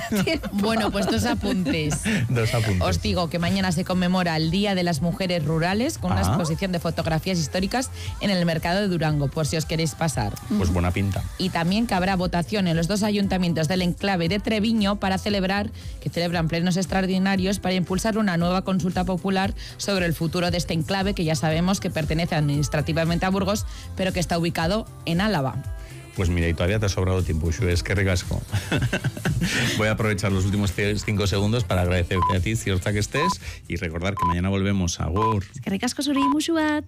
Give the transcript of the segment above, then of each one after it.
Bueno, pues dos apuntes. Os digo que mañana se conmemora el Día de las Mujeres Rurales con una exposición de fotografías históricas en el mercado de Durango, por si os queréis pasar. Pues buena pinta. Y también que habrá votación en los dos ayuntamientos del enclave de Treviño para celebran plenos extraordinarios para impulsar una nueva consulta popular sobre el futuro de este enclave, que ya sabemos que pertenece administrativamente a Burgos, pero que está ubicado en Álava. Pues mira, y todavía te ha sobrado tiempo, Xu, es que ricasco. Voy a aprovechar los últimos 5 segundos para agradecerte a ti, cierta que estés, y recordar que mañana volvemos. Agur. Es que ricasco zuri musu bat.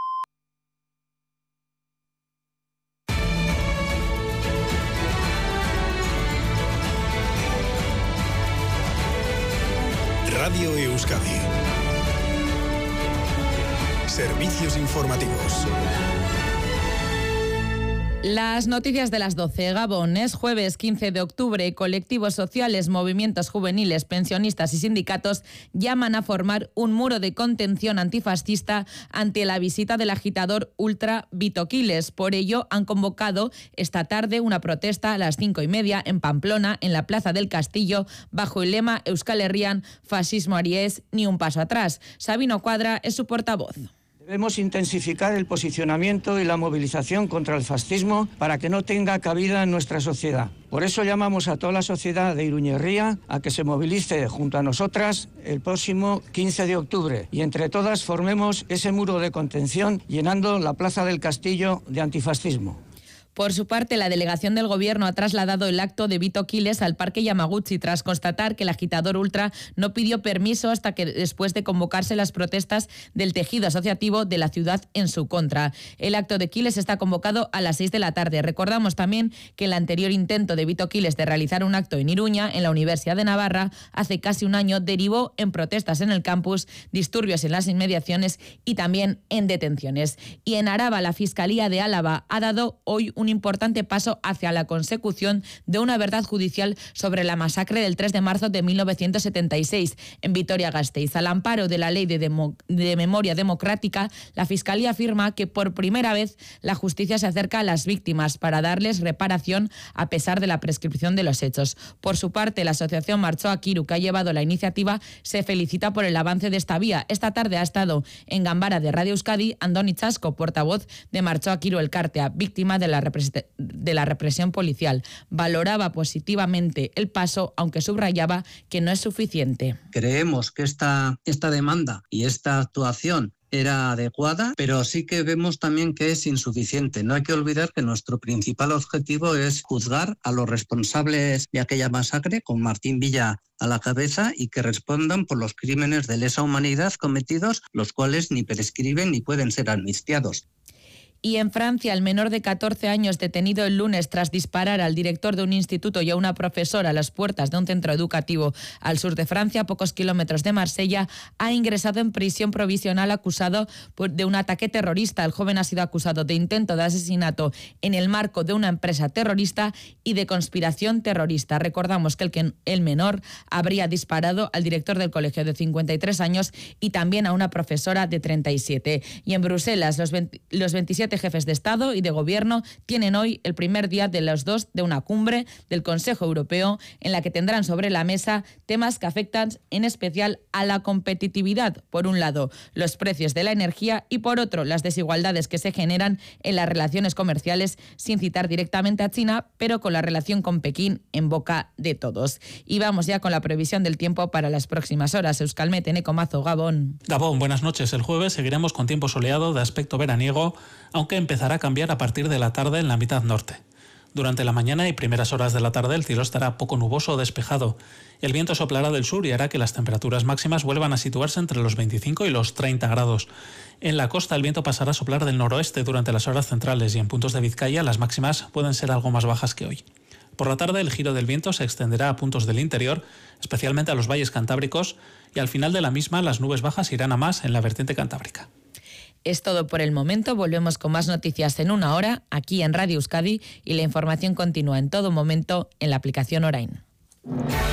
Radio Euskadi. Servicios informativos. Las noticias de las 12. Gabón, es jueves 15 de octubre. Colectivos sociales, movimientos juveniles, pensionistas y sindicatos llaman a formar un muro de contención antifascista ante la visita del agitador ultra Vito Quiles. Por ello, han convocado esta tarde una protesta a las 5:30 en Pamplona, en la Plaza del Castillo, bajo el lema Euskal Herrian, fascismo ariés, ni un paso atrás. Sabino Cuadra es su portavoz. Debemos intensificar el posicionamiento y la movilización contra el fascismo para que no tenga cabida en nuestra sociedad. Por eso llamamos a toda la sociedad de Iruñerría a que se movilice junto a nosotras el próximo 15 de octubre y entre todas formemos ese muro de contención llenando la Plaza del Castillo de antifascismo. Por su parte, la delegación del Gobierno ha trasladado el acto de Vito Quiles al Parque Yamaguchi tras constatar que el agitador ultra no pidió permiso hasta que después de convocarse las protestas del tejido asociativo de la ciudad en su contra. El acto de Quiles está convocado a las 6 de la tarde. Recordamos también que el anterior intento de Vito Quiles de realizar un acto en Iruña, en la Universidad de Navarra, hace casi un año derivó en protestas en el campus, disturbios en las inmediaciones y también en detenciones. Y en Araba, la Fiscalía de Álava ha dado hoy un importante paso hacia la consecución de una verdad judicial sobre la masacre del 3 de marzo de 1976 en Vitoria-Gasteiz. Al amparo de la Ley de Memoria Democrática, la Fiscalía afirma que por primera vez la justicia se acerca a las víctimas para darles reparación a pesar de la prescripción de los hechos. Por su parte, la asociación Martxoa Kiru, que ha llevado la iniciativa, se felicita por el avance de esta vía. Esta tarde ha estado en Ganbara de Radio Euskadi Andoni Chasco, portavoz de Martxoa Kiru Elkartea, víctima de la represión policial. Valoraba positivamente el paso, aunque subrayaba que no es suficiente. Creemos que esta demanda y esta actuación era adecuada, pero sí que vemos también que es insuficiente. No hay que olvidar que nuestro principal objetivo es juzgar a los responsables de aquella masacre, con Martín Villa a la cabeza, y que respondan por los crímenes de lesa humanidad cometidos, los cuales ni prescriben ni pueden ser amnistiados. Y en Francia, el menor de 14 años detenido el lunes tras disparar al director de un instituto y a una profesora a las puertas de un centro educativo al sur de Francia, a pocos kilómetros de Marsella, ha ingresado en prisión provisional acusado de un ataque terrorista. El joven ha sido acusado de intento de asesinato en el marco de una empresa terrorista y de conspiración terrorista. Recordamos que el menor habría disparado al director del colegio de 53 años y también a una profesora de 37. Y en Bruselas, los 27 jefes de Estado y de Gobierno tienen hoy el primer día de los dos de una cumbre del Consejo Europeo en la que tendrán sobre la mesa temas que afectan en especial a la competitividad. Por un lado, los precios de la energía y por otro, las desigualdades que se generan en las relaciones comerciales, sin citar directamente a China, pero con la relación con Pekín en boca de todos. Y vamos ya con la previsión del tiempo para las próximas horas. Euskalmet, Eneko Mazo, Gabón. Gabón, buenas noches. El jueves seguiremos con tiempo soleado de aspecto veraniego, aunque empezará a cambiar a partir de la tarde en la mitad norte. Durante la mañana y primeras horas de la tarde el cielo estará poco nuboso o despejado. El viento soplará del sur y hará que las temperaturas máximas vuelvan a situarse entre los 25 y los 30 grados. En la costa el viento pasará a soplar del noroeste durante las horas centrales y en puntos de Vizcaya las máximas pueden ser algo más bajas que hoy. Por la tarde el giro del viento se extenderá a puntos del interior, especialmente a los valles cantábricos, y al final de la misma las nubes bajas irán a más en la vertiente cantábrica. Es todo por el momento. Volvemos con más noticias en una hora aquí en Radio Euskadi y la información continúa en todo momento en la aplicación Orain.